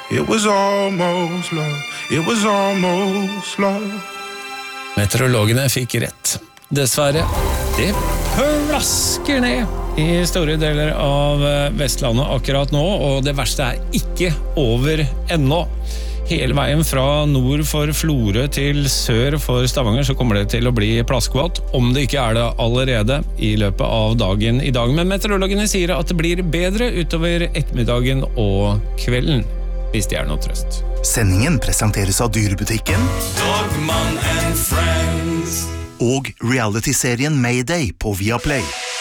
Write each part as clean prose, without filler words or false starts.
It was almost love. It was almost love. Meteorologene fikk rett. Dessverre. Det plasker ned i store deler av Vestlandet akkurat nå, og det verste ikke over ennå. Hele veien fra nord for Florø til sør for Stavanger så kommer det til å bli plaskvått, om det ikke det allerede i løpet av dagen i dag. Men meteorologene sier at det blir bedre utover ettermiddagen og kvelden, hvis det noe trøst. Sendingen presenteres av Dyrebutikken Dogman and Friends og reality-serien Mayday på Viaplay.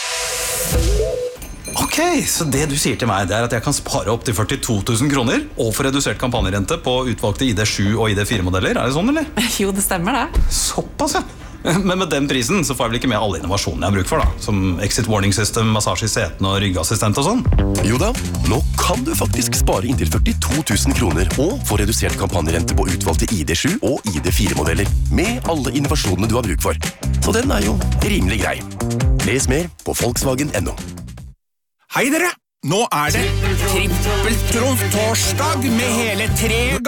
Ok, så det du sier til meg, det at jeg kan spare opp til 42 000 kroner og få redusert kampanjerente på utvalgte ID7 og ID4-modeller, det sånn, eller? Jo, det stemmer det. Såpass, ja. Men med den prisen så får jeg vel ikke med alle innovasjonene jeg har bruk for da, som exit warning system, massasje i setene og ryggassistent og sånn. Jo da, nå kan du faktisk spare inntil 42 000 kroner og få redusert kampanjerente på utvalgte ID7 og ID4-modeller med alle innovasjonene du har bruk for. Så den jo rimelig grei. Les mer på Volkswagen.no. Hei dere, nå det trippeltrumf torsdag med hele 3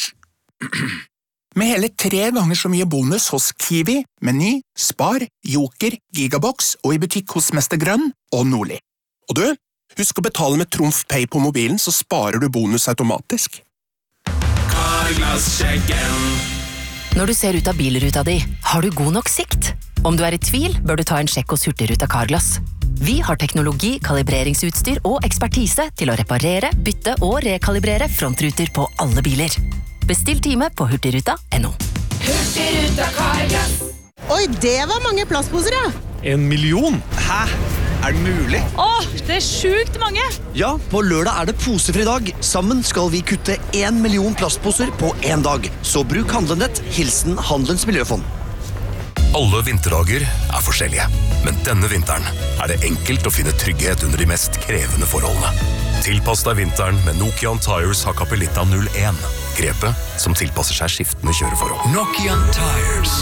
ganger så mye bonus hos Kiwi, Meny, Spar, Joker, Gigabox og i butikk hos Mester Grønn og Nordli. Og du, husk å betale med Trumf Pay på mobilen, så sparer du bonus automatisk. Carglass-sjekken. Når du ser ut av bilruta di, har du god nok sikt? Om du i tvil, bør du ta en sjekk hos Hurtigruta Carglass. Vi har teknologi, kalibreringsutstyr og ekspertise til å reparere, bytte og rekalibrere frontruter på alle biler. Bestill time på hurtigruta.no. Hurtigruta Carglass. Oi, det var mange plastposer, ja. 1 million? Hæ? Det mulig? Det sjukt mange. Ja, på lørdag det posefri dag. Sammen skal vi kutte 1 million plastposer på en dag. Så bruk Handlenett, hilsen Handelens Miljøfond. Alle vinterdager forskjellige, men denne vinteren det enkelt å finne trygghet under de mest krevende forholdene. Tilpass deg vinteren med Nokian Tires Hakkapelitta 01. Grepet som tilpasser seg skiftende kjøreforhold. Nokian Tires.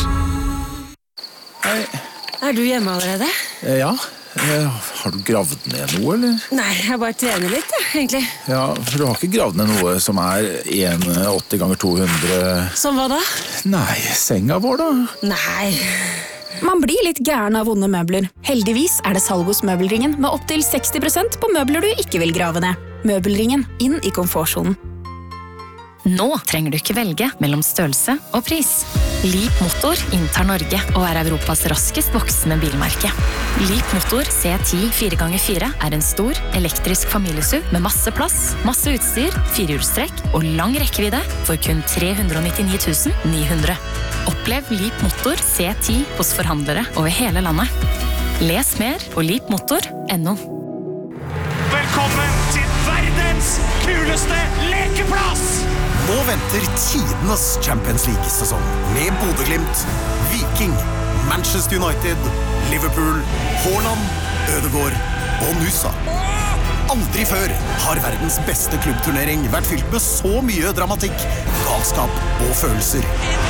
Hei. Du hjemme allerede? Ja. Har du gravd ned noe, eller? Nei, jeg bare trener litt, egentlig. Ja, for du har ikke gravd ned noe som 1,80 ganger 200... Som hva da? Nei, senga vår da. Nei. Man blir litt gæren av vonde møbler. Heldigvis det salg hos Møbelringen med opp til 60% på møbler du ikke vil grave ned. Møbelringen, inn i komfortsonen. Nå trenger du ikke velge mellom størrelse og pris. Leap Motor inntar Norge og Europas raskest voksende bilmerke. Leap Motor C10 4x4 en stor, elektrisk familieSUV med masse plass, masse utstyr, 4-hjulstrekk og lang rekkevidde for kun 399 900. Opplev Leap Motor C10 hos forhandlere over hele landet. Les mer på leapmotor.no. Velkommen til verdens kuleste lekeplass! Nå venter tidenes Champions League-sesong med Bodø/Glimt, Viking, Manchester United, Liverpool, Haaland, Ødegaard og Nusa. Aldri før har verdens beste klubbturnering vært fylt med så mye dramatikk, galskap og følelser.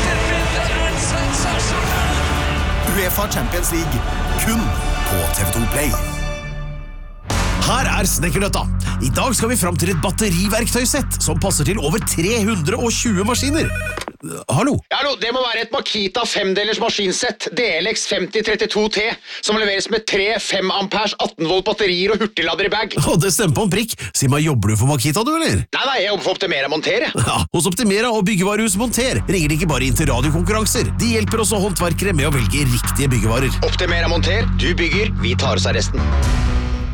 UEFA Champions League, kun på TV2 Play. Her Snekkerløtta. I dag skal vi frem til et batteriverktøysett som passer til over 320 maskiner. Hallo? Hallo, det må være et Makita 5-delers maskinsett DLX 5032T som leveres med 3 5 amperes 18 volt batterier og hurtiglader i bag. Det stemmer på en prikk. Si meg, jobber du for Makita, du, eller? Nei, jeg jobber for Optimera Monter. Ja, hos Optimera og byggevarehus Monter ringer de ikke bare inn til radiokonkurranser. De hjelper også håndverkere med å velge riktige byggevarer. Optimera Monter, du bygger, vi tar oss av resten.